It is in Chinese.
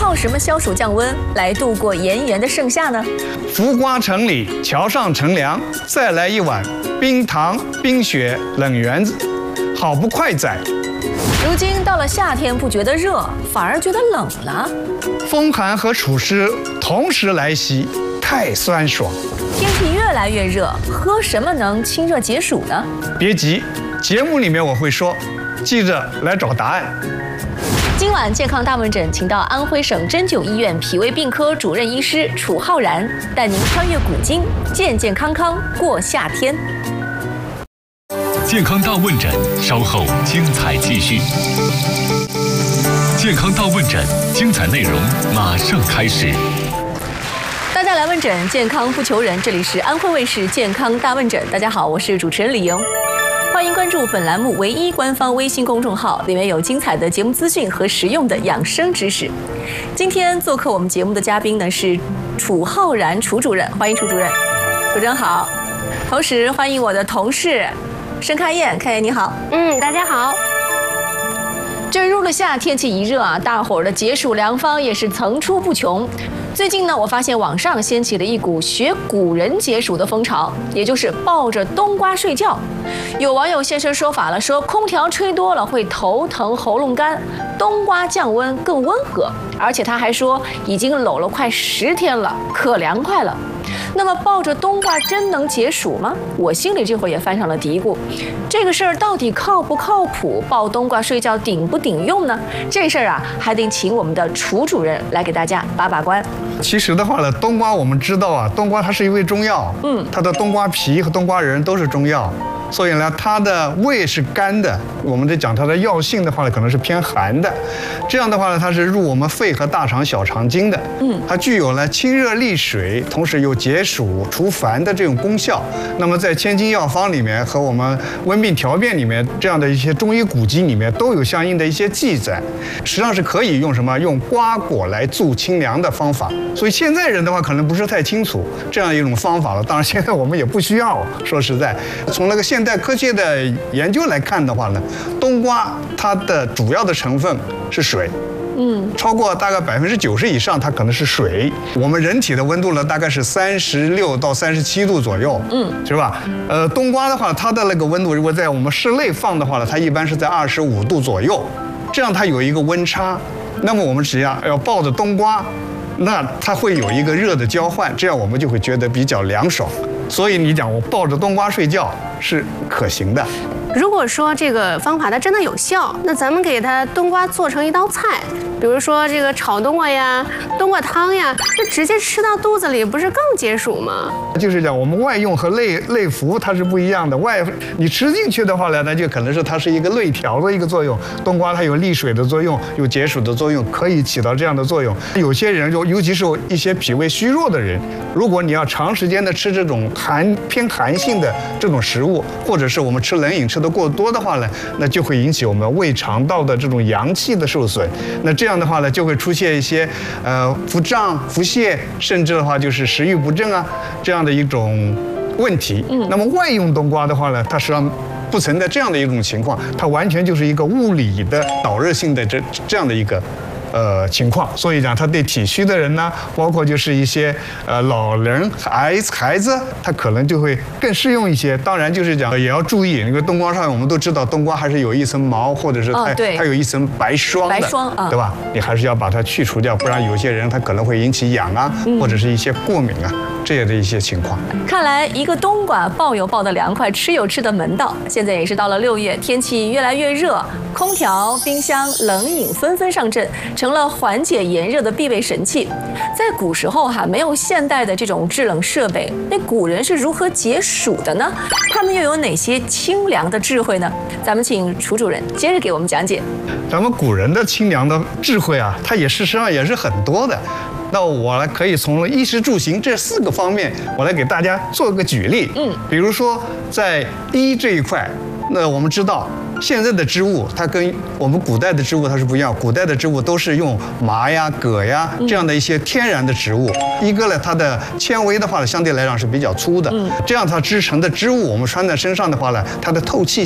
靠什么消暑降温来度过炎炎的盛夏呢？ 浮瓜城里，桥上乘凉，再来一碗冰糖冰雪冷圆子，好不快哉！ 如今到了夏天，不觉得热，反而觉得冷了。 风寒和暑湿同时来袭，太酸爽。 天气越来越热，喝什么能清热解暑呢？ 别急，节目里面我会说，记着来找答案。 今晚健康大问诊，请到安徽省针灸医院脾胃病科主任医师楚浩然，带您穿越古今，健健康康过夏天。 健康大问诊，稍后精彩继续。健康大问诊，精彩内容马上开始。 大家来问诊，健康不求人，这里是安徽卫视健康大问诊。大家好，我是主持人李莹。欢迎关注本栏目唯一官方微信公众号，里面有精彩的节目资讯和实用的养生知识。今天做客我们节目的嘉宾呢是楚浩然楚主任，欢迎楚主任。楚主任好。同时欢迎我的同事申开燕，开燕你好。 大家好。 这入了夏，天气一热啊，大伙儿的解暑良方也是层出不穷。最近呢，我发现网上掀起了一股学古人解暑的风潮，也就是抱着冬瓜睡觉。有网友现身说法了，说空调吹多了会头疼、喉咙干，冬瓜降温更温和。而且他还说已经搂了快10天了，可凉快了。那么抱着冬瓜真能解暑吗？我心里这会儿也犯上了嘀咕，这个事儿到底靠不靠谱？抱冬瓜睡觉顶不顶用呢？这事儿啊，还得请我们的楚主任来给大家把把关。 其实的话呢，冬瓜我们知道啊，冬瓜它是一味中药，它的冬瓜皮和冬瓜仁都是中药。所以呢，它的味是甘的，我们在讲它的药性的话呢，可能是偏寒的。这样的话呢，它是入我们肺和大肠、小肠经的。它具有了清热利水，同时有解暑除烦的这种功效。那么在千金药方里面和我们温病调变里面，这样的一些中医古籍里面都有相应的一些记载，实际上是可以用什么？用瓜果来助清凉的方法。所以现在人的话可能不是太清楚这样一种方法了。当然现在我们也不需要。说实在，从那个现代科学的研究来看的话呢，冬瓜它的主要的成分是水，超过大概90%以上，它可能是水。我们人体的温度呢，大概是36到37度左右，是吧？冬瓜的话，它的那个温度如果在我们室内放的话呢，它一般是在25度左右，这样它有一个温差。那么我们只要抱着冬瓜，那它会有一个热的交换，这样我们就会觉得比较凉爽。所以你讲我抱着冬瓜睡觉是可行的。 如果说这个方法它真的有效，那咱们给它冬瓜做成一道菜，比如说这个炒冬瓜呀、冬瓜汤呀，这直接吃到肚子里，不是更解暑吗？ 就是讲我们外用和内服它是不一样的。你吃进去的话呢，那就可能是它是一个内调的一个作用。冬瓜它有利水的作用，有解暑的作用，可以起到这样的作用。有些人尤其是一些脾胃虚弱的人，如果你要长时间的吃这种偏寒性的这种食物，或者是我们吃冷饮吃得过多的话呢，那就会引起我们胃肠道的这种阳气的受损。那这样的话呢，就会出现一些腹胀、腹泻，甚至的话就是食欲不振啊这样的一种问题。那么外用冬瓜的话呢，它实际上不存在这样的一种情况，它完全就是一个物理的导热性的这样的一个情况。所以讲，它对体虚的人呢，包括就是一些老人、孩子，他可能就会更适用一些。当然就是讲也要注意，因为冬瓜上我们都知道，冬瓜还是有一层毛，或者是它有一层白霜的，对吧？你还是要把它去除掉，不然有些人他可能会引起痒啊，或者是一些过敏啊这样的一些情况。 看来一个冬瓜抱有抱得凉快，吃有吃的门道。现在也是到了6月，天气越来越热，空调、冰箱、冷饮纷纷上阵，成了缓解炎热的必备神器。在古时候没有现代的这种制冷设备，那古人是如何解暑的呢？他们又有哪些清凉的智慧呢？咱们请楚主任接着给我们讲解。 咱们古人的清凉的智慧啊，它也事实上也是很多的。那我可以从衣食住行这4个方面，我来给大家做个举例。比如说在衣这一块，那我们知道现在的织物它跟我们古代的织物它是不一样，古代的织物都是用麻呀、葛呀这样的一些天然的植物。一个呢，它的纤维的话呢，相对来讲是比较粗的，这样它织成的织物我们穿在身上的话呢，它的透气